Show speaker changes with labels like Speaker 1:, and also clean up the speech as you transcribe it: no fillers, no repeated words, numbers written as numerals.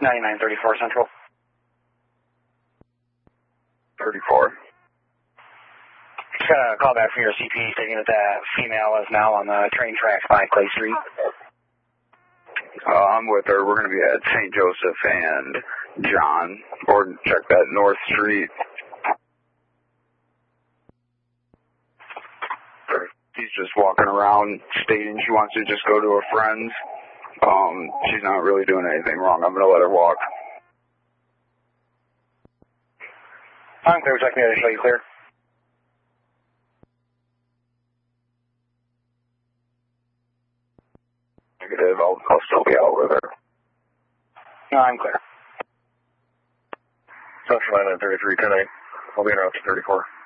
Speaker 1: 9934 Central.
Speaker 2: 34.
Speaker 1: Just got a call back from your CP stating that that female is now on the train tracks by Clay Street.
Speaker 2: I'm with her. We're going to be at St. Joseph and John. Or check that North Street. She's just walking around stating she wants to just go to her friends. She's not really doing anything wrong. I'm going to let her walk.
Speaker 1: I'm clear. Would you like me to show you clear?
Speaker 2: Negative. I'll still be out with her.
Speaker 1: No, I'm clear.
Speaker 3: Central 933 10-8. I'll be in route to 34.